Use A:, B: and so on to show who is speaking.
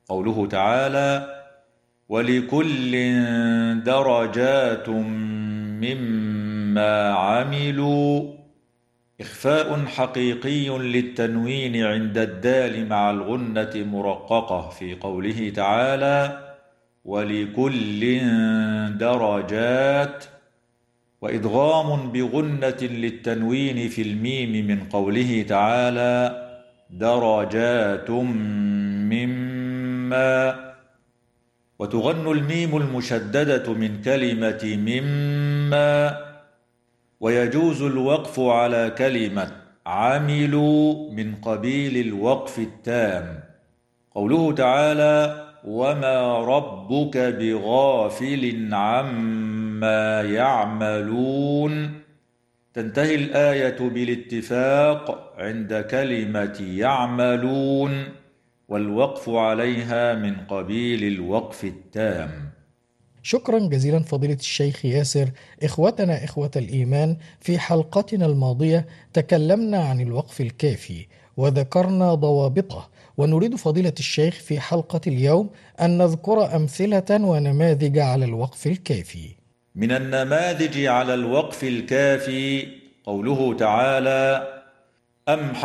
A: قوله تعالى: ولكل درجات مما عملوا، إخفاء حقيقي للتنوين عند الدال مع الغنة مرققة في قوله تعالى: ولكل درجات، وإدغام بغنة للتنوين في الميم من قوله تعالى: درجات مما، وتغن الميم المشددة من كلمة مما. ويجوز الوقف على كلمة عملوا من قبيل الوقف التام. قوله تعالى: وما ربك بغافل عما يعملون، تنتهي الآية بالاتفاق عند كلمة يعملون، والوقف عليها من قبيل الوقف التام.
B: شكرا جزيلا فضيلة الشيخ ياسر. إخوتنا إخوة الإيمان، في حلقتنا الماضية تكلمنا عن الوقف الكافي وذكرنا ضوابطه، ونريد فضيلة الشيخ في حلقة اليوم أن نذكر أمثلة ونماذج على الوقف الكافي.
A: من النماذج على الوقف الكافي قوله تعالى: أم